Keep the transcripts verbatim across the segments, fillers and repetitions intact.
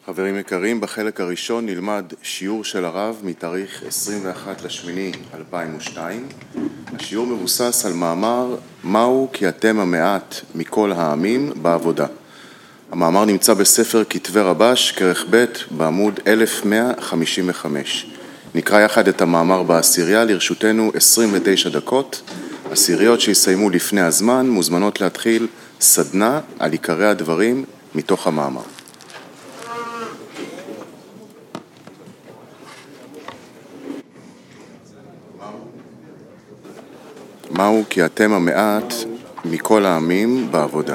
חברים יקרים, בחלק הראשון נלמד שיעור של הרב מתאריך עשרים ואחד לשמיני אלפיים ושתיים. השיעור מבוסס על מאמר מהו כי אתם המעט מכל העמים בעבודה. המאמר נמצא בספר כתבי רבש כרך ב' בעמוד אלף מאה חמישים וחמש. נקרא יחד את המאמר בעשירייה, לרשותנו עשרים ותשע דקות. עשיריות שיסיימו לפני הזמן מוזמנות להתחיל סדנה על עיקרי הדברים מתוך המאמר. מהו כי אתם המעט מכל העמים בעבודה.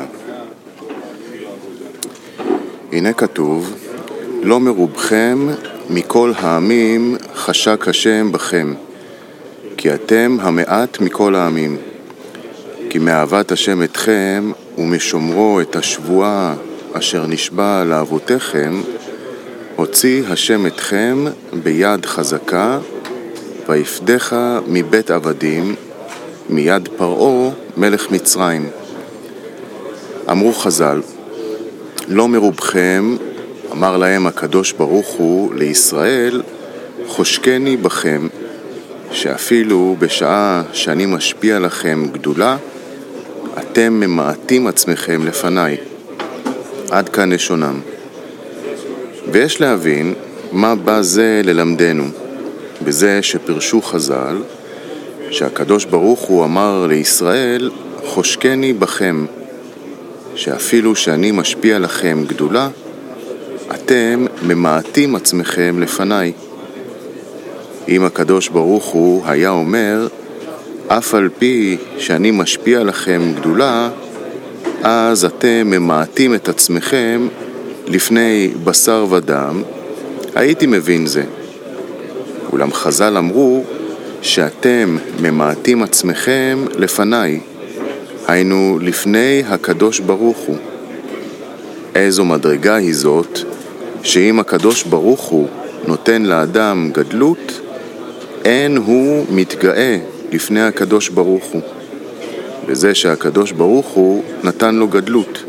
הנה כתוב, לא מרובכם מכל העמים חשק השם בכם, כי אתם המעט מכל העמים. כי מאהבת השם אתכם ומשומרו את השבועה אשר נשבע לאבותיכם, הוציא השם אתכם ביד חזקה, ויפדך מבית עבדים, מיד פרעה מלך מצרים. אמרו חז"ל, לא מרובכם, אמר להם הקדוש ברוך הוא לישראל, חושקני בכם, שאפילו בשעה שאני משפיע לכם גדולה, אתם ממעטים עצמכם לפניי. עד כאן לשונם. ויש להבין מה בא זה ללמדנו, בזה שפרשו חז"ל, שהקדוש ברוך הוא אמר לישראל, חושקני בכם, שאפילו שאני משפיע לכם גדולה, אתם ממעטים עצמכם לפניי. אם הקדוש ברוך הוא היה אומר, אף על פי שאני משפיע לכם גדולה, אז אתם ממעטים את עצמכם לפני בשר ודם, הייתי מבין זה. אולם חז"ל אמרו, שאתם ממעטים עצמכם לפניי, היינו לפני הקדוש ברוך הוא. איזו מדרגה היא זאת, שאם הקדוש ברוך הוא נותן לאדם גדלות, אין הוא מתגאה לפני הקדוש ברוך הוא, וזה שהקדוש ברוך הוא נתן לו גדלות.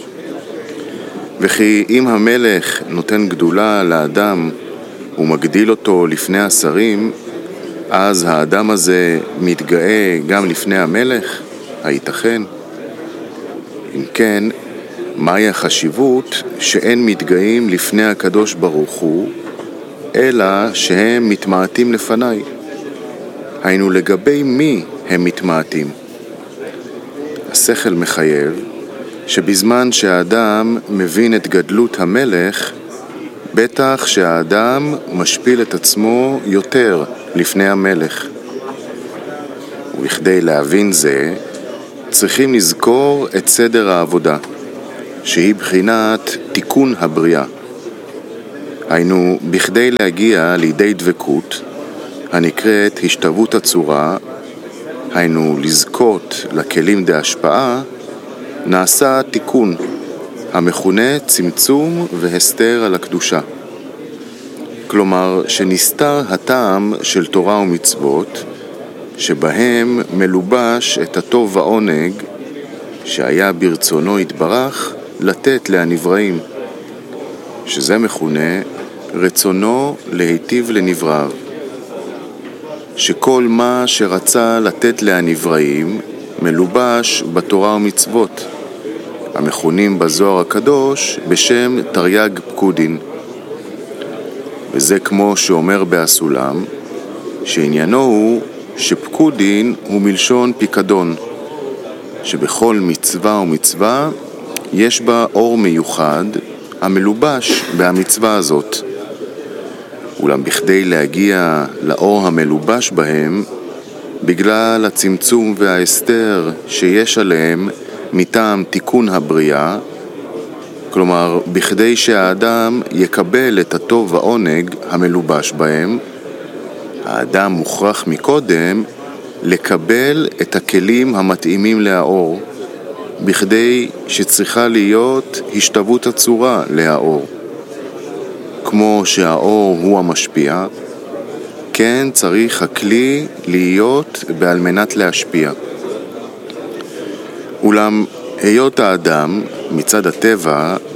וכי אם המלך נותן גדולה לאדם ומגדיל אותו לפני השרים, אז האדם הזה מתגאה גם לפני המלך? הייתכן? אם כן, מהי החשיבות שאין מתגאים לפני הקדוש ברוך הוא, אלא שהם מתמעטים לפניי? היינו לגבי מי הם מתמעטים? השכל מחייב שבזמן שהאדם מבין את גדלות המלך, בטח שהאדם משפיל את עצמו יותר לפני המלך. וכדי להבין זה, צריכים לזכור את סדר העבודה, שהיא בחינת תיקון הבריאה. היינו, בכדי להגיע לידי דבקות, הנקראת השתוות הצורה, היינו לזכות לכלים דהשפעה, נעשה תיקון, המכונה צמצום והסתר על הקדושה. כלומר, שנסתר הטעם של תורה ומצוות, שבהם מלובש את הטוב והעונג, שהיה ברצונו יתברך לתת להנבראים, שזה מכונה רצונו להיטיב לנבראיו. שכל מה שרצה לתת להנבראים מלובש בתורה ומצוות, המכונים בזוהר הקדוש בשם תרי"ג פקודין. וזה כמו שאומר בסולם, שעניינו הוא שפקודין הוא מלשון פיקדון, שבכל מצווה ומצווה יש בה אור מיוחד המלובש במצווה הזאת. אולם בכדי להגיע לאור המלובש בהם, בגלל הצמצום וההסתר שיש עליהם מטעם תיקון הבריאה, כלומר, בכדי שהאדם יקבל את הטוב והעונג המלובש בהם, האדם מוכרח מקודם לקבל את הכלים המתאימים לאור, בכדי שצריכה להיות השתוות הצורה לאור. כמו שהאור הוא המשפיע, כן צריך הכלי להיות בעל מנת להשפיע. אולם היות האדם מצד הטבע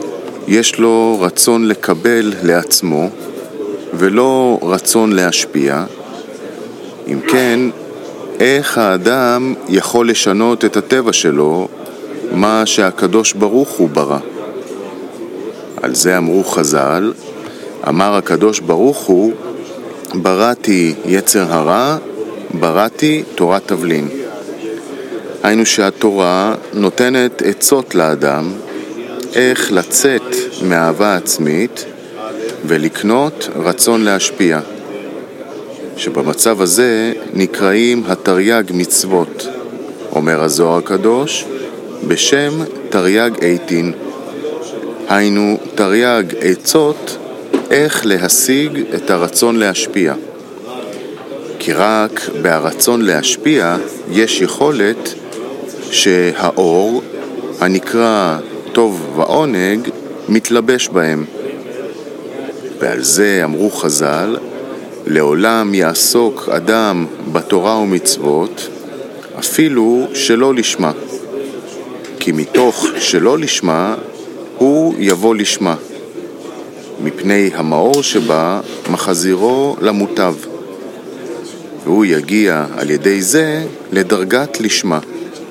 יש לו רצון לקבל לעצמו ולא רצון להשפיע, אם כן, איך האדם יכול לשנות את הטבע שלו, מה שהקדוש ברוך הוא ברא? על זה אמרו חז"ל, אמר הקדוש ברוך הוא, בראתי יצר הרע, בראתי תורת תבלין. היינו שהתורה נותנת עצות לאדם איך לצאת מאהבה עצמית ולקנות רצון להשפיע, שבמצב הזה נקראים התרי"ג מצוות, אומר הזוהר הקדוש, בשם תרי"ג עיטין. היינו תרי"ג עצות איך להשיג את הרצון להשפיע. כי רק ברצון להשפיע יש יכולת שהאור הנקרא טוב ועונג מתלבש בהם. ועל זה אמרו חז"ל, לעולם יעסוק אדם בתורה ומצוות אפילו שלא לשמה, כי מתוך שלא לשמה הוא יבוא לשמה, מפני המאור שבה מחזירו למוטב, והוא יגיע על ידי זה לדרגת לשמה.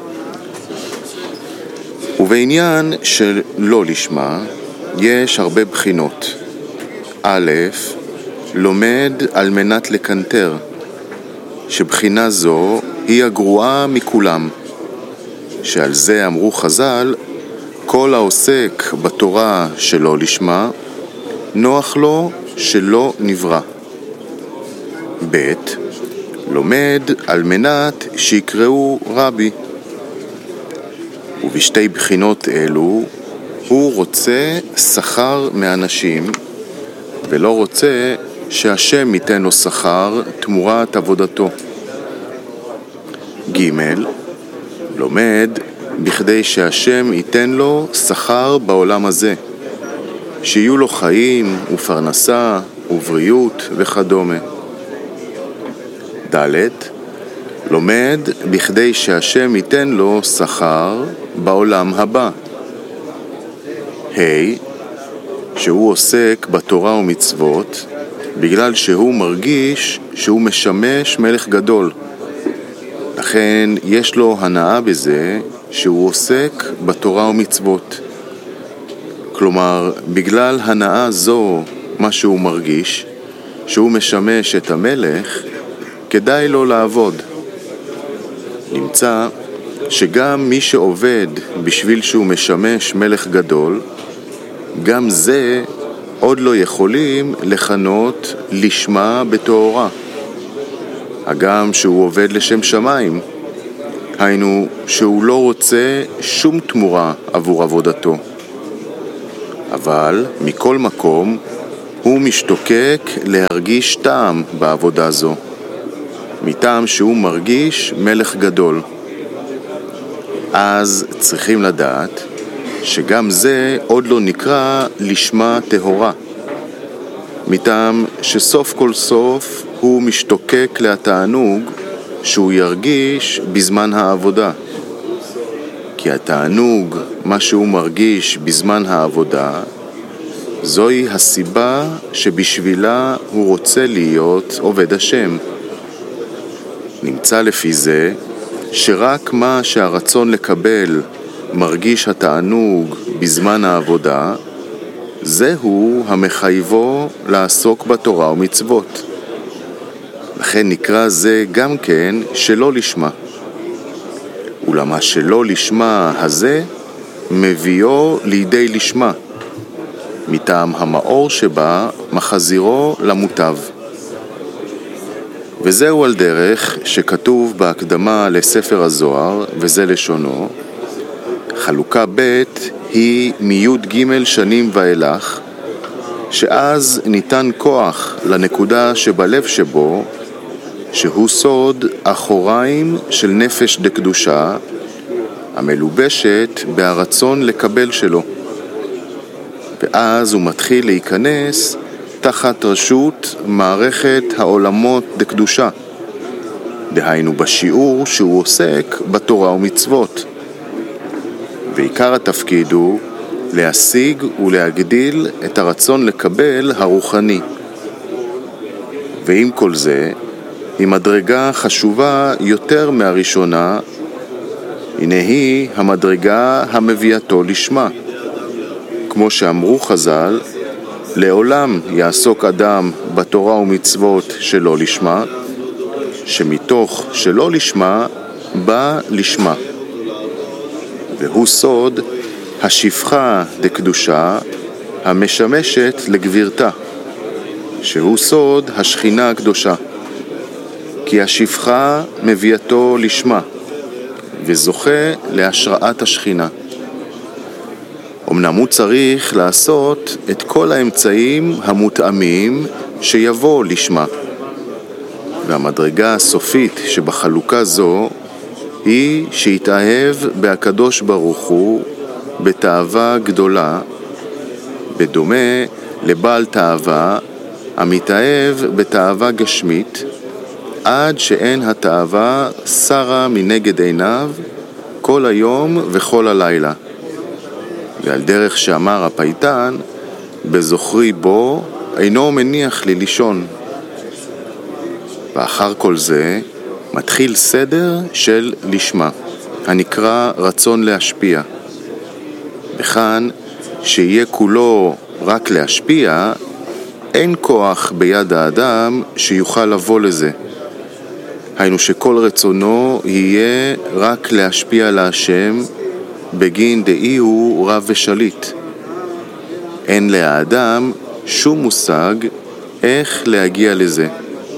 ובעניין של לא לשמה יש הרבה בחינות. א', לומד על מנת לקנטר, שבחינה זו היא הגרועה מכולם, שעל זה אמרו חז"ל, כל העוסק בתורה שלא לשמה, נוח לו שלא נברא. ב', לומד על מנת שיקראו רבי, ובשתי בחינות אלו הוא רוצה שכר מאנשים ולא רוצה שהשם ייתן לו שכר תמורת עבודתו. ג', לומד בכדי שהשם ייתן לו שכר בעולם הזה, שיהיו לו חיים ופרנסה ובריאות וכדומה. ד', לומד בכדי שהשם ייתן לו שכר בעולם הבא. ה', שהוא עוסק בתורה ומצוות בגלל שהוא מרגיש שהוא משמש מלך גדול, לכן יש לו הנאה בזה שהוא עוסק בתורה ומצוות. כלומר, בגלל הנאה זו, מה שהוא מרגיש, שהוא משמש את המלך, כדאי לו לעבוד. נמצא שגם מי שעובד בשביל שהוא משמש מלך גדול, גם זה עוד לא יכולים לכנות לשמה בתורה, הגם שהוא עובד לשם שמיים, היינו שהוא לא רוצה שום תמורה עבור עבודתו. אבל מכל מקום הוא משתוקק להרגיש טעם בעבודה זו, מטעם שהוא מרגיש מלך גדול. אז צריכים לדעת שגם זה עוד לא נקרא לשמה טהורה, מטעם שסוף כל סוף הוא משתוקק לתענוג שהוא ירגיש בזמן העבודה. כי התענוג, מה שהוא מרגיש בזמן העבודה, זוהי הסיבה שבשבילה הוא רוצה להיות עובד השם. נמצא לפי זה שרק מה שהרצון לקבל מרגיש התענוג בזמן העבודה, זהו המחייבו לעסוק בתורה ומצוות. לכן נקרא זה גם כן שלא לשמה. ולמה שלא לשמה הזה מביאו לידי לשמה, מטעם המאור שבה מחזירו למוטב. וזהו על דרך שכתוב בהקדמה לספר הזוהר, וזה לשונו, חלוקה ב' היא מיוד ג' שנים ואילך, שאז ניתן כוח לנקודה שבלב שבו, שהוא סוד אחוריים של נפש דקדושה, המלובשת בהרצון לקבל שלו. ואז הוא מתחיל להיכנס תחת רשות מערכת העולמות דקדושה, דהיינו בשיעור שהוא עוסק בתורה ומצוות. ועיקר התפקיד הוא להשיג ולהגדיל את הרצון לקבל הרוחני. ועם כל זה, היא מדרגה חשובה יותר מהראשונה, הנה היא המדרגה המביאתו לשמה. כמו שאמרו חז"ל, לעולם יעסוק אדם בתורה ומצוות שלא לשמה, שמתוך שלא לשמה בא לשמה. והוא סוד השפחה דקדושה המשמשת לגבירתה, שהוא סוד השכינה הקדושה. כי השפחה מביאתו לשמה וזוכה להשראת השכינה. אמנם הוא צריך לעשות את כל האמצעים המותאמים שיבוא לשמה. והמדרגה הסופית שבחלוקה זו היא שיתאהב בהקדוש ברוך הוא בתאווה גדולה, בדומה לבעל תאווה המתאהב בתאווה גשמית, עד שאין התאווה שרה מנגד עיניו כל היום וכל הלילה. ועל דרך שאמר הפייטן, בזוכרי בו אינו מניח לי לישון. ואחר כל זה מתחיל סדר של לשמה, הנקרא רצון להשפיע. וכאן שיהיה כולו רק להשפיע, אין כוח ביד האדם שיוכל לבוא לזה. היינו שכל רצונו יהיה רק להשפיע להשם בגין דאי הוא רב ושליט. אין לאדם שום מושג איך להגיע לזה.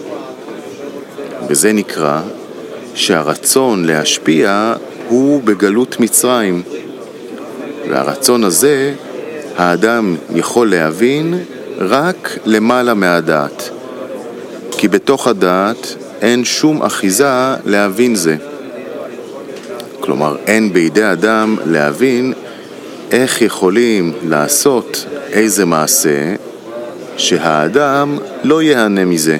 וזה נקרא שהרצון להשפיע הוא בגלות מצרים. והרצון הזה האדם יכול להבין רק למעלה מהדעת. כי בתוך הדעת אין שום אחיזה להבין זה. כלומר, אין בידי אדם להבין איך יכולים לעשות איזה מעשה שהאדם לא יהנה מזה.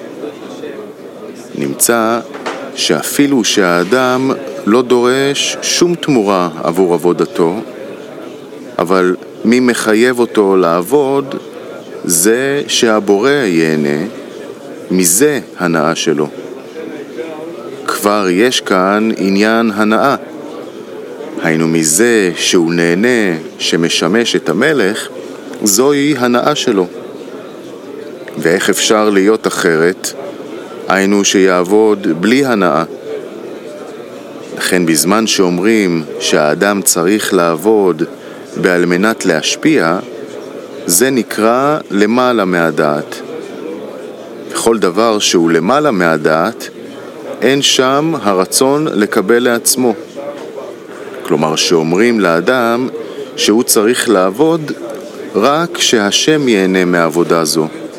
נמצא שאפילו שהאדם לא דורש שום תמורה עבור עבודתו, אבל מי מחייב אותו לעבוד זה שהבורא ייהנה, מזה הנאה שלו. כבר יש כאן עניין הנאה. היינו מזה שהוא נהנה שמשמש את המלך, זוהי הנאה שלו. ואיך אפשר להיות אחרת? היינו שיעבוד בלי הנאה. לכן בזמן שאומרים שהאדם צריך לעבוד בעל מנת להשפיע, זה נקרא למעלה מהדעת. בכל דבר שהוא למעלה מהדעת, אין שם הרצון לקבל לעצמו. כלומר שאומרים לאדם שהוא צריך לעבוד רק שהשם ייהנה מעבודה זו.